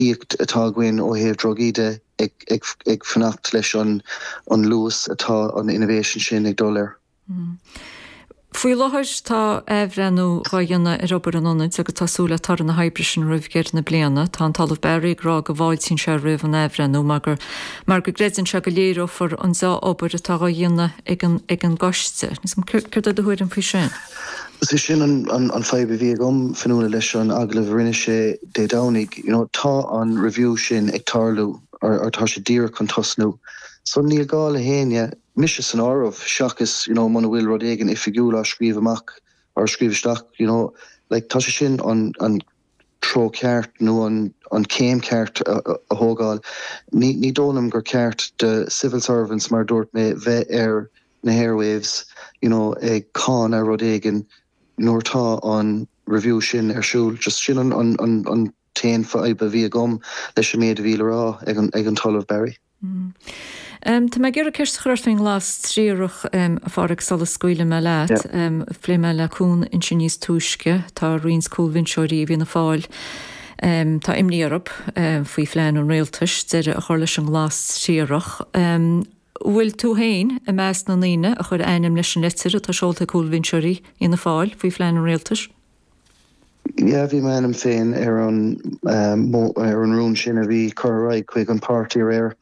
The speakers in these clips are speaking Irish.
íocht atá gin ó héh drogide ag fannacht leis an lús atá an innovation sin ag dul. Fuoi láthais tá éhrenú gáanna ar obair an onid agus tásúla tar na habrisin roimhgéir na bliana, tá an talamh beirí rá go bháil sin se roimh an éhrenú mar go gréann se go léirú for an zá obair atá gáanna ag an goiste. Nís chuir a thuir an fao sin. Is sin an feibe bhí gom fanúla leis an aglah rinne sé dé dánig, tá an review sin ag tarlú ar tá sé dír chun tosnú. So níl gáil a héine mis san ámh seachas man bhfuil rud éigen ifigúla scríomh amach ar scríomhsteach, tá sé sin an tro ceart nó an céim ceart a thógáil. Ní dónam gur ceart de civil servants mar dúirt mé bheith ar na airwaves ag cáin ar rud éigen nuair tá an review sin arsúil, just sin an téin feibe bhí gom leis méad a bhíle rá ag an talamh beirí. Tá mé gur a ceist chuirting las tríoch a fáric sal scoile me leat, fléime leún in sin níos túisce, tá rions cúlvinseoirí hí na fáil. Tá imníarab faoi phléin an réaltas, deire a chuir leis an glas tríoch. Bhfuil tú héin a meas na líine a chur einnim leis an letir a tá seolta cúlvinseoirí í na fáil faoi phléin an réaltas? Ja, bhí me am féin ar an rún sin a bhí choráid chuig an pártaí ar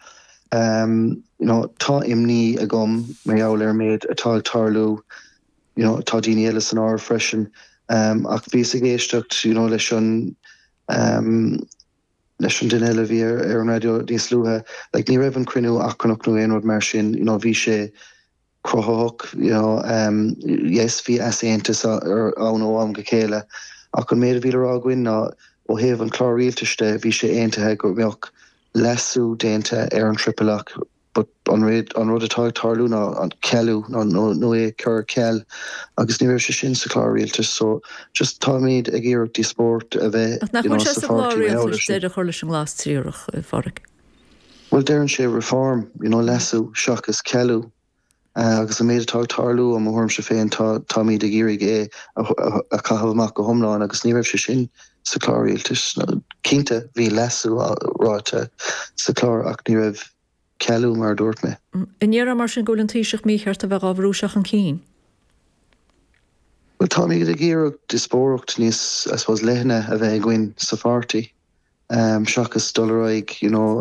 tá imní a gom mé áil ar méid atá tarlú, tá daoine eile san áir freisin, ach bhí a géisteacht leis an duine eile bhí ar an radio níos luathe, ní raibh an cruinniú achanach nó aon rud mar sin, bhí sé crothach, yes, bhí aséantas ar an óam go chéile, ach an méad a bhí aráin ná ó héamh an chláríaltaiste bhí sé aontathe gur bheoh lesú déanta ar an tripleach, but an rud atá tarlú ná an ceú nó é cur ceall agus ní raibh sé sin sa chláríaltas, so just tá méid ag iarachtaí sport a bheith sa chláríaltas a chuir leis an glas tríoch fáric. Well, déann sé reform, lesú seachas ceú, agus a méid atá tarlú am thuirm se féin tá méid ag iarigh é a chahabhach go thomláin agus ní raibh sé sin sa chláríaltas. Cínte bhí lesú ráte sa chlár ach ní raibh ceú mar dúirt mé. Iníar mar sin ggólann tíiseach mícheart a bheith ábhrúiseach an cín? Well, tá méid ag iarach dispóracht níos leithne a bheith gcuin sa pártaí. Seachas dulraig,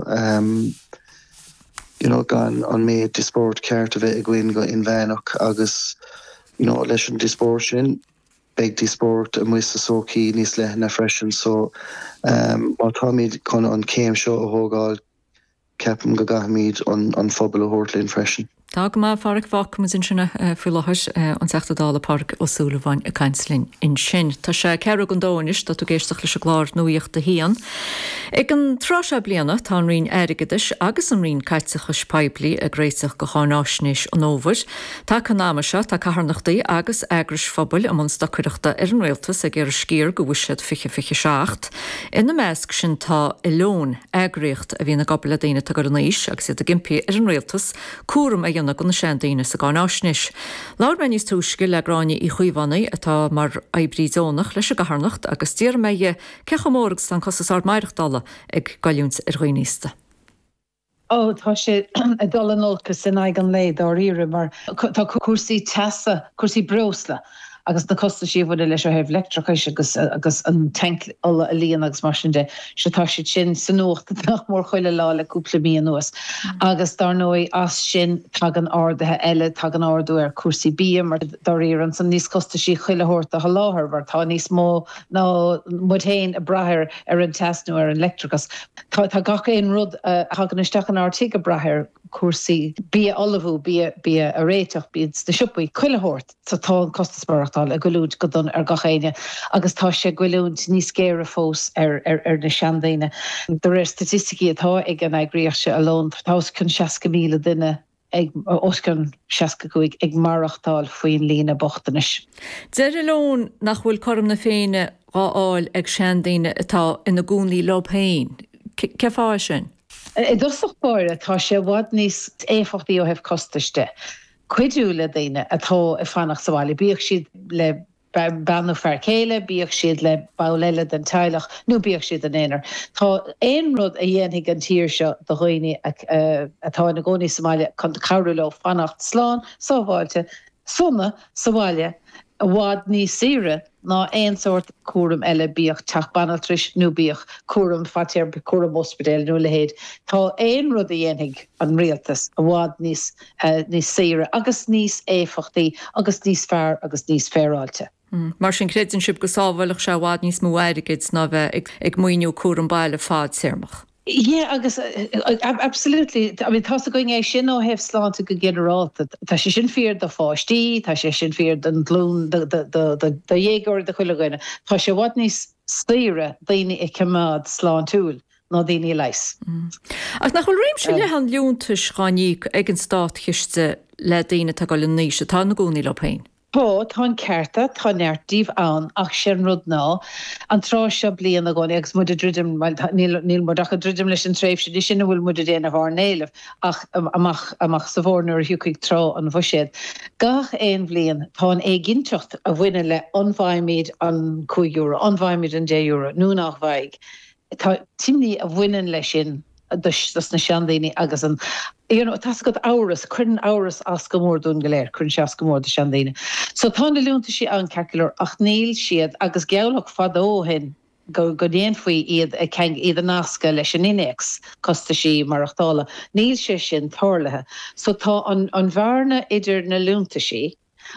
gan an méid dispórt ceart a bheith a gcuin go in bheanach agus leis an dispórt sin beag dispórt a muis a sócí níos leithne freisin, so má tá méid chun an céim seo a thógáil ceapam go gaithmíd an phobal a thuirlíonn freisin. Tá go má fáric bhach mu sin sinna fi láthais an 16 park ó Súlaháin a Cainslinn in sin. Tá sé ceir an dóis dat tú géisteach leis a glár nuíocht a hían. Ag an trá bliana tá an rion airigidis agus an rion caiiteach a spaiblií a gréiteach go chánáisnis an óbhair. Tá canáma se tá caharnachtaí agus agris phobal am an stacuriachta ar an réaltas ag ar scír go bhuiisiad fiche seacht. Ina measc sin tá i lón agriocht a bhína gabla daine tá gur níos agus iad a gimpi ar an réaltas cuaram a dhéanana gona sé daine sa gánáisnis. Lair me níos túisce le gráine í chuomhhannaí atá mar ebrídónach leis a gaharnacht agus tíir méie cechamórgus an cosasár maireachtála ag gaiúns ar chuoísta. Tá sé a dul an olcas in ag an léad á ire mar tá cuasaí teasa, cuasaí brosla. agus na costa síomhfuil leis a hebh lectrachais agus an tank alla a líon agus mar sin de se tá sé sin san nócht nach mór chuile lá le cúpla míon nuas. Agus dar nói as sin tag an ádathe eile tag an ardú ar cuasaí bí mar dar an san níos costa sí chuile hort a láthir mar tá níos mó ná mudhéin a brathir ar an testnú ar an lectrachas. Tá gacha éon rud hagan isteach an áirtí a brathir cuasaí bí olahú bí a réiteach bí na siúpaí chuile hort sa tá costasparachtáil a goúd go don ar gachéine agus tá sé goúnt níos céire fós ar na seandaine. Dar statisticí atá ag an agréoch se alón tá chun 60,000 duine ag oscan 60 ag marachtáil faoin lína bochtanis. Deir alón nach bhfuil chum na féine rááil ag seandaine atá ina gúnaí lobhéin. Ce fá sin? I dosach báire tá sé bhd níos éfachtaí ó hebh costaiste. Cuidú le daine atá i fannach sa bháil, bíoh siad le banú fearcéile, bíoh siad le bailile den teilech, nó bíoh siad an éanaar. Tá éon rud a dhéananig an tíir seo do chuoine atá na gcónaí Somália chun cabhrú le fannacht sláán, sábháilte, sunna sa bhaile a bhád níos saoire ná éon sort cuaram eile bíoh teach banaltris nó bíoh cuaram fatíar cuaram ospidéal nó le héad. Tá éon rud a dhéananig an rialtas a bhád níos saoire agus níos éfachtaí agus níos fearr agus níos féráilte. Mar sin creatanship go sábhailach se bhád níos mhairigid ná bheith ag muoinú cuaram baile fád séirmach. Yeah, agus absolutely. I mean, tá going é sin ó heh sláánta go generalta. Tá sé sin fear do fáistí, tá sé sin fear den glún de dhéagor de chuilegaine. Tá sé bhd níos stíire daoine i cemád slán túil ná daoine leis. Ach nach chuil réim sin le an leúntais gáníí ag an stát chiiste le daoine tá gáil níos tá na gcónaí le péin. Tá cearta tá neirtíh an ach sin rud ná an trá seo blian a gáin agus mud dridim níl mudach a dridim leis an tréimh sin sin bhfuil mud déana bhar néileh ach amach sa bhórnar hiúcaigh trá an bhuiséad. Gach éon bblion tá an éiginteocht a bhuine le anmhaimid an €2, anmhaimid an €10, nó nach bhaig. Tá timní a bhuiinean lei sin dus na seandaoine agus an tas go áras, chuinn áras as go mór dún go léir, chun se as go mór de seandaoine. So tá na leúnta sí an ceirciúir ach níl siad agus geallach fadó hin go déan faoi iad iad an nasca leis an inex costa sí marachtála. Níl sé sin tharlathe. So tá an bharna idir na leúnta sí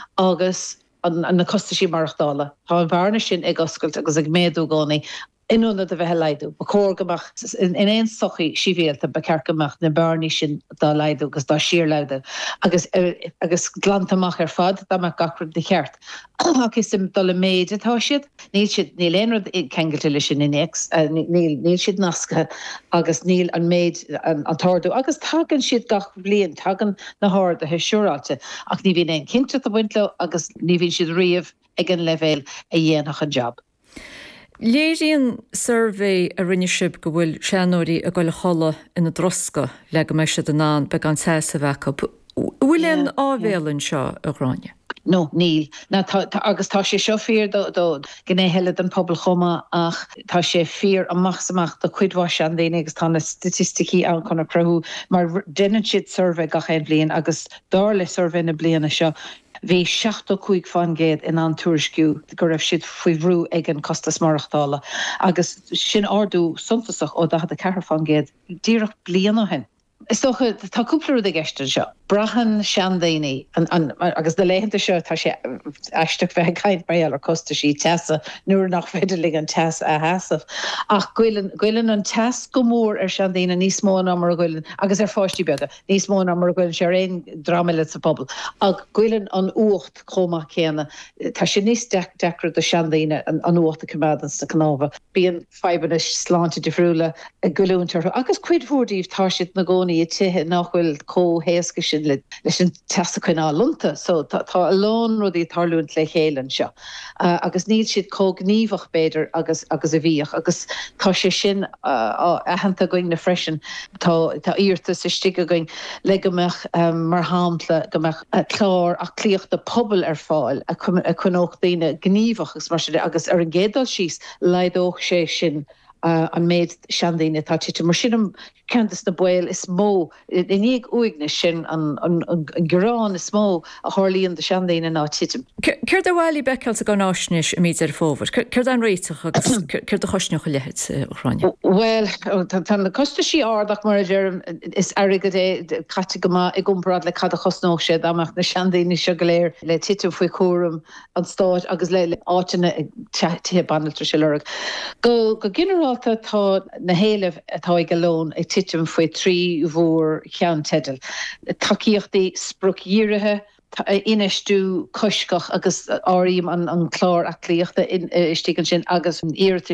agus an na costa sí marachtála. Tá an bharna sin ag oscailt agus ag méadú gánaí inúna a bheith leidú, ba cógamach in éon sochaí síbhéalta ba cearcamach na barní sin dá leidú agus dá sír leide agus glantamach ar fad dá me gacrad de cheart. Ach is sim dul méid atá siad, níl éonrad cengailte lei sin inex, níl siad nasca agus níl an méid an tardú, agus tagan siad gach blion, tagan na háir a heisiúráte, ach ní bhíon éon cinnte a bhaintlo agus ní bhíon siad riamh ag an levéil a dhéanach an job. Léiríonn survey a rinne sib go bhfuil seanóirí a go le chola ina drosca le go meise den ná be an sa bhecha. Bhfuil an ábhélann seo a gráine? No, níl. Agus tá sé seo fear do gnéhéile an pobl chuma ach tá sé fear amachsamach do chuidhhaise an daine agus tá na statisticí an chuna crethú mar dénn siad survey gach éon blion agus dála survey na bliana seo. Bhí 75 fan géad in an tuairisciú go raibh siad faoi bhrú ag an costas marachtála agus sin ardú suntasach ó dachad a ceithre fan géad díreach bliana hen. Is toch tá cúpla de gestan seo. Brachan seandaoine agus de léhananta seo tá sé eisteach bheith caiint mar ar costa sí teasa nuair nach féidirling an teas a heasamh. Ach ghuilann an teas go mór ar seandaoine níos mó ná mar ghuilann agus ar fáistí beada níos mó ná mar ghuilann sé aon drámaile sa pobl. Ach ghuilann an uacht chomach chéanna tá sé níos decrad a seandaoine an uacht a cumádans sa canáha. Bíon feibanna sláinte difriúla a ghuiúntar agus cuidhúirdíh tá siad na gcónaí tithe nachhfuil cóhéasca sin leis an teasta chuiná lunta, so tá alón rudí tarlúint le chéileann seo. Agus níl siad cógníomhach beidir agus a bhíoch, agus tá sé sin ahananta going na freisin tá íorta sa stig going le gomeach mar hámla gomeach chlár a clíocht de pobl ar fáil a chunóch daoine gníomhach agus ar an gédal síos leidóch sé sin an méid seandaoine tá tiite mar sin ceantas na buil is mó iníag uigna sin an gurán is mó a tharlaíonn de seandaoine ná tiitim. Cir a bhhailí becail a gan áisnis a míid ar fómhar, cir an réiteach agus cir a choisneach go lehead Ucraine? Well, tá na costa sí ardach mar bhéirm is airigad é caite go i gumbrad le cad a chosnóch sé amach na seandaoine seo go léir le tiitim faoi cuaram an stáit agus le áitina tithe banaltar se lereg. Go generalta tá na héileh atá ag galón ag tiitim faoi trí bhór chean tedal. Takeíochtaí sprucíirithe inistú coiscach agus áím an chlár a clíochta istígann sin agus an iiritis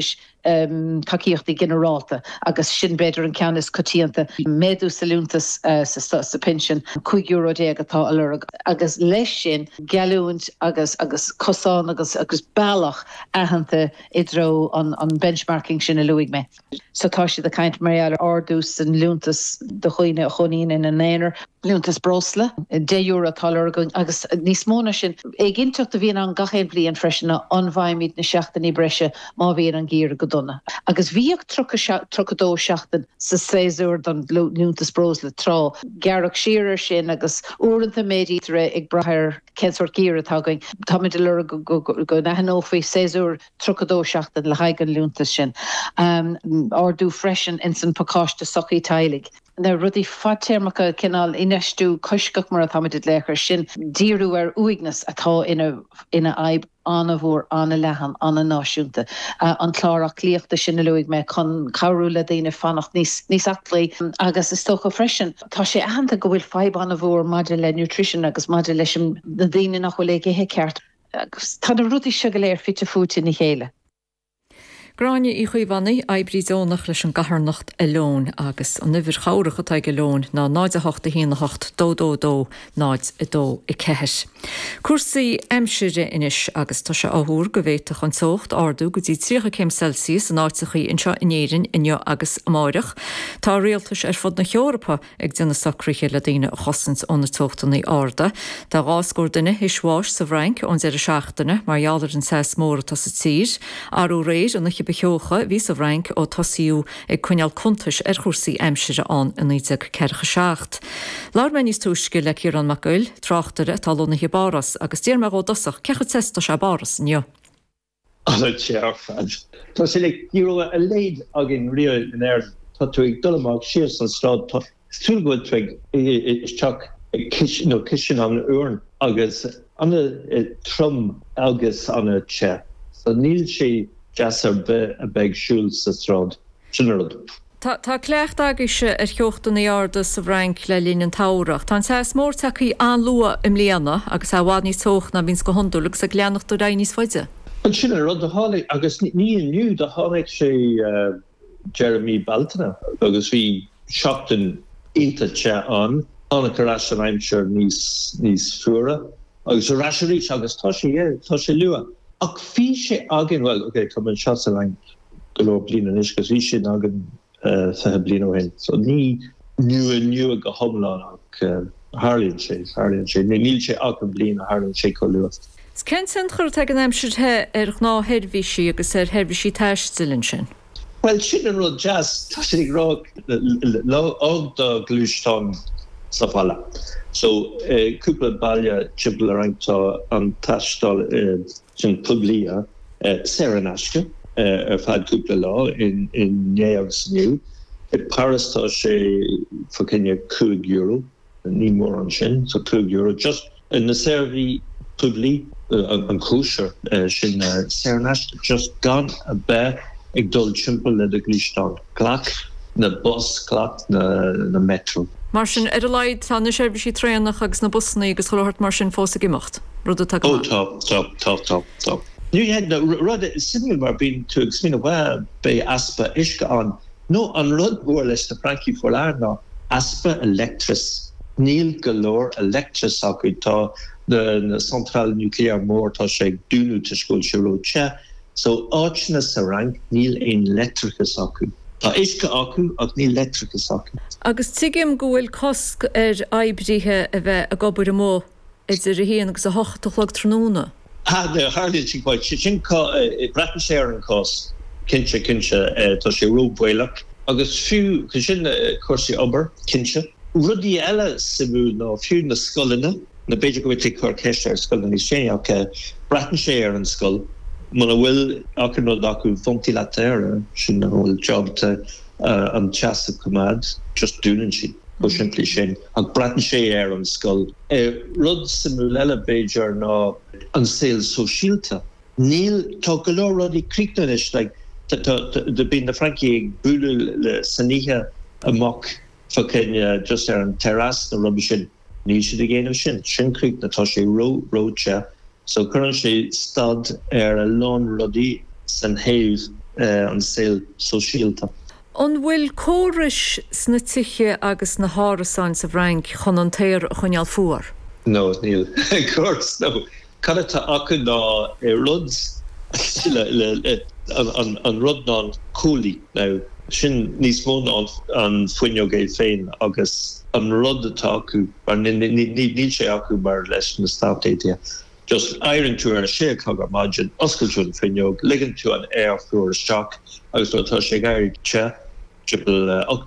caíochtaí generalta agus sin beidir an ceannas cotíanta méadú salúntas sa pension €5 atá alurg agus leis sin geúint agus cosán agus bailach ahananta idro an benchmarking sin a luig me. So tá si de kaint mar ardús an lúntas de chuoine a chonín in an éar lúntas brosla €10 atá agus níos móna sin ag intucht a bhíon an gachéad bliain freisinna anmhaimid na seachtaí breise má bhíon an gír go donna. Agus bhíoh trodó seachtain sa 6 uair don lúntas brosla trá gearach siar sin agus uanta médíre ag brathir censor gír atágain táid de lura go nahanófaí 6 uair trodó seachtain le haig an lúntas sin ardú freisin in san pacáiste sochaí tailig. Na rudí fatéirmacha cinál inistú coiscach mar a táid léchar sin díú ar uignas atá ina aib anna bhór anna lehan anna náisiúnta an chlárach líochta sin luig me chun cabhrú le daine fannacht níos aclaí agus is tócha freisin tá sé ahananta go bhfuil feib anna bhór maidir le nutrition agus maidir leis na daine nach bhfuil ag ceart agus tá na rudí se go léir fitte fúte ní chéile. Gráine í chuomhhannaí eibríónach leis an gaharnacht alón agus an nuhir chairicha tá go lón ná 9:8 dó 9:2 i ceis. Cuasaí aimsire inis agus tá se áthúr go bhhéiteach an tócht ardú go dtí 30 Celsius an áitichaí inseo inéirin inne agus máireach. Tá réaltas ar fud na Eorpa ag duna sacrúché le daine chosans óna tóchtaí arda. Tá gáscóir duine hisháis sa bhreink ón ar a seachtainna marheallar an 6 móra tá sa tír arú réir an bechocha ví a rank ó tosíú ag cuineal contas ar chósaí aimsire an in 1946. Lár me níos túisce le Ciarán Mac Coill, tráchtare talóna hibáras agus tíir me dosach cecha testa se báras nniu. Tá sé le díú a léid agin riil in air tá tú ag dolamach siar san strád túlgóil tuig is teach kisin an uairn agus anna trom agus anna tse. So níl sé Jasar a beg siúil sa strád. Tá clécht agus ar cheochttain arda sa bhreink le líon táireach. Tá sé mór takeí an lua im léana agus a bhád níos tóchna bhíns go hondúlaach sa gleannach do níos foiide. An sin rud a hálaigh agus ní nniu de hálaigh sé Jeremy Baltana agus bhí seachtain iontaite anna carás an aimseir níos fuara agus a raisiríos agus tá sé lua. Ach fi sé agin well, okay, kom an chas lein go blin an isgus vi sé agin fe blin o hen. So ní nu go homlan ach Harlíonn sé níl sé agin blin a Harlíonn sé go lu. Ken sin chur te an aimsirthe ar ná headhísí agus ar headhísí teistilin sin. Well sin an rud jazz tá sé rá ágda glústán sa falla. So cúpla bailile tibal arangtá an taistal sin publia Serenaske fad cúpla lá in Neags New. Paris tá sé fucinne €2 ní mór an sin, so €2 just in na serví publi an cúsir sin Serenaske just gan a be ag dul timpel le de glístán clach na bus clach na metro. Mar sin ar a leid tá na seirbhísí tréannach agus na busnaí agus choirt mar sin fósa gimacht. Rud atá. Top. Nu het rud simil mar bín tú agsmína bhil be aspa isce an. No an rud mór leis na Frankie Forlár ná aspa electris. Níl golóir electris acu tá na central nuclear mór tá sé dúnú tuiscúil siúróte. So áitna sa rang níl ein electricus acu. Tá isce acu ach níl electricus acu. Agus tuigim go bhfuil cosc ar aibrithe a bheith a gobar mó idir a híon agus a hochtach tróna. Harlíonn sin bhaid sin bretan sé an cos cinse tá sé róbhilech agus fiú sin chusaí obair cinse. Rudí eile simú ná fiú na scoilena na beidir go bhfuil chuir ceiste ar scoilna ní sé ach bretan sé ar an scoil. Mana bhfuil acu nó acu fomtí letéire sin bhfuil job an teasa cumad just dúnan si go siimplí sin ach bretan sé ar an scoil. Rud simú eile beidir ná an saoil sosiálta. Níl tá go leor rudí críicnanis de bín na Frankie ag buúla le saníthe amach fucinne just ar an terras na rubbi sin. Ní siad a ggéanamh sin críicna tá sé róte. So current sé stad ar a lán rudí san héh an saoil sosiálta. An bhfuil córis sna tuiche agus na hárasáin sa bhrein chun an téir chuneal fuair? No, Neil. Course, no. Canata acu ná ruds an rud ná cúlí now. Sin níos mó an fuinneog é féin agus an rud atá acu níl sé acu mar leis na státéide. Just airann tú ar sé chugur maidin oscailtún fuinneog, ligann tú an air fuair isteach agus tá sé gaiir te triple